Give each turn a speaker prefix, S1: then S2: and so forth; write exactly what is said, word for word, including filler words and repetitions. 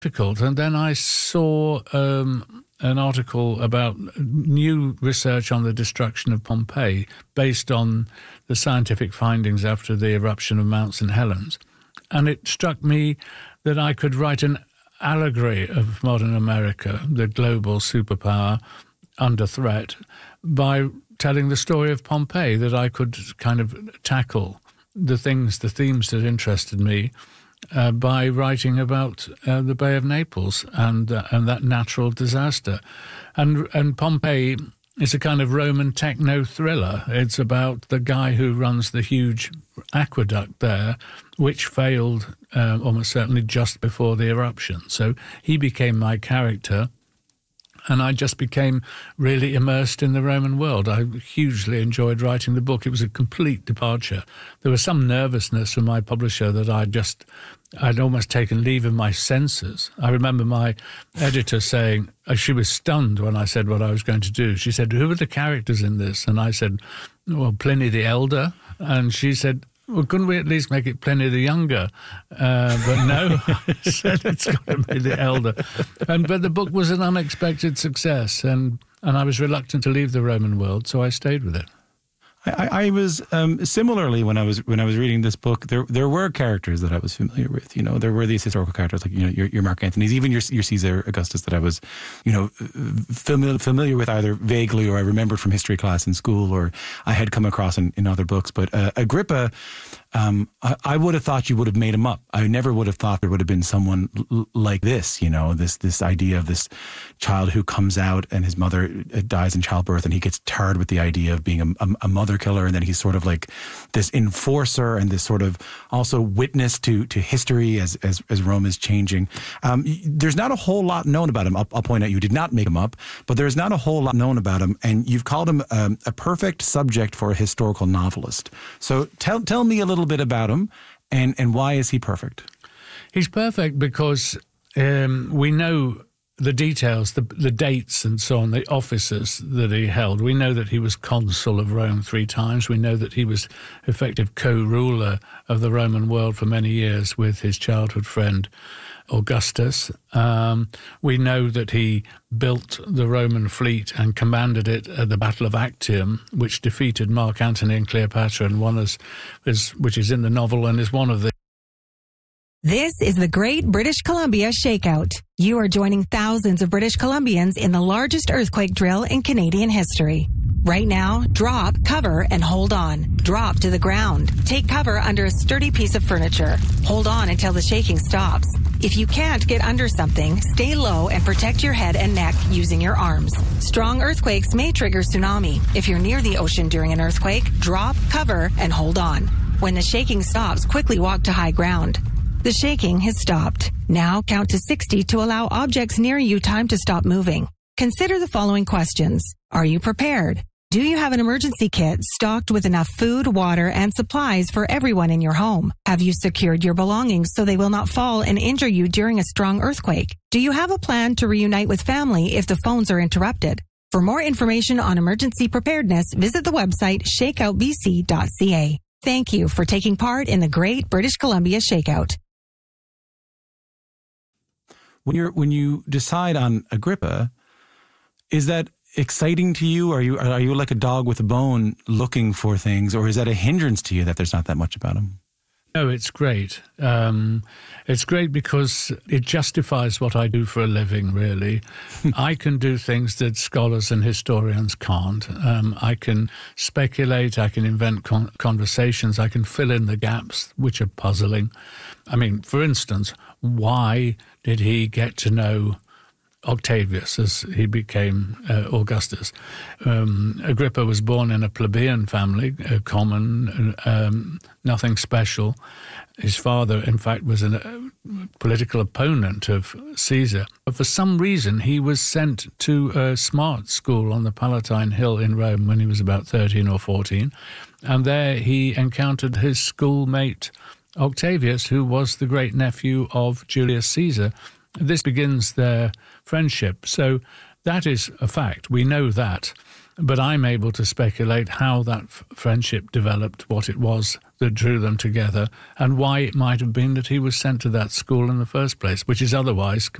S1: difficult. And then I saw um, an article about new research on the destruction of Pompeii based on the scientific findings after the eruption of Mount Saint Helens. And it struck me that I could write an allegory of modern America, the global superpower under threat, by telling the story of Pompeii, that I could kind of tackle the things, the themes that interested me uh, by writing about uh, the Bay of Naples and uh, and that natural disaster. And and Pompeii is a kind of Roman techno thriller. It's about the guy who runs the huge aqueduct there, which failed uh, almost certainly just before the eruption. So he became my character. And I just became really immersed in the Roman world. I hugely enjoyed writing the book. It was a complete departure. There was some nervousness from my publisher that I just, I'd almost taken leave of my senses. I remember my editor saying, uh, she was stunned when I said what I was going to do. She said, "Who are the characters in this?" And I said, "Well, Pliny the Elder." And she said, "Well, couldn't we at least make it Pliny the Younger?" Uh, but no, I said it's got to be the Elder. And but the book was an unexpected success, and, and I was reluctant to leave the Roman world, so I stayed with it.
S2: I, I was um, similarly when I was when I was reading this book. There there were characters that I was familiar with. You know, there were these historical characters like you know your, your Mark Antony's, even your your Caesar Augustus that I was, you know, familiar familiar with either vaguely or I remembered from history class in school or I had come across in, in other books. But uh, Agrippa, um, I, I would have thought you would have made him up. I never would have thought there would have been someone l- like this. You know, this this idea of this child who comes out and his mother dies in childbirth and he gets tarred with the idea of being a, a, a mother killer, and then he's sort of like this enforcer and this sort of also witness to to history as as, as Rome is changing. Um, there's not a whole lot known about him. I'll, I'll point out you did not make him up, but there's not a whole lot known about him, and you've called him um, a perfect subject for a historical novelist. So tell tell me a little bit about him, and and why is he perfect?
S1: He's perfect because um, we know the details, the the dates and so on, the offices that he held. We know that he was consul of Rome three times. We know that he was effective co-ruler of the Roman world for many years with his childhood friend Augustus. Um, we know that he built the Roman fleet and commanded it at the Battle of Actium, which defeated Mark Antony and Cleopatra, and one is, is which is in the novel and is one of the.
S3: This is the Great British Columbia Shakeout. You are joining thousands of British Columbians in the largest earthquake drill in Canadian history. Right now, drop, cover, and hold on. Drop to the ground. Take cover under a sturdy piece of furniture. Hold on until the shaking stops. If you can't get under something, stay low and protect your head and neck using your arms. Strong earthquakes may trigger tsunami. If you're near the ocean during an earthquake, drop, cover, and hold on. When the shaking stops, quickly walk to high ground. The shaking has stopped. Now count to sixty to allow objects near you time to stop moving. Consider the following questions. Are you prepared? Do you have an emergency kit stocked with enough food, water, and supplies for everyone in your home? Have you secured your belongings so they will not fall and injure you during a strong earthquake? Do you have a plan to reunite with family if the phones are interrupted? For more information on emergency preparedness, visit the website shakeout b c dot c a. Thank you for taking part in the Great British Columbia Shakeout.
S2: When you're when you decide on Agrippa, is that exciting to you? Are you are you like a dog with a bone looking for things, or is that a hindrance to you that there's not that much about him?
S1: No, it's great. Um, it's great because it justifies what I do for a living, really. I can do things that scholars and historians can't. Um, I can speculate, I can invent con- conversations, I can fill in the gaps, which are puzzling. I mean, for instance, why did he get to know Octavius as he became uh, Augustus? Um, Agrippa was born in a plebeian family, uh, common, um, nothing special. His father, in fact, was a uh, political opponent of Caesar. But for some reason, he was sent to a smart school on the Palatine Hill in Rome when he was about thirteen or fourteen. And there he encountered his schoolmate Octavius, who was the great nephew of Julius Caesar. This begins their friendship. So that is a fact. We know that. But I'm able to speculate how that f- friendship developed, what it was that drew them together, and why it might have been that he was sent to that school in the first place, which is otherwise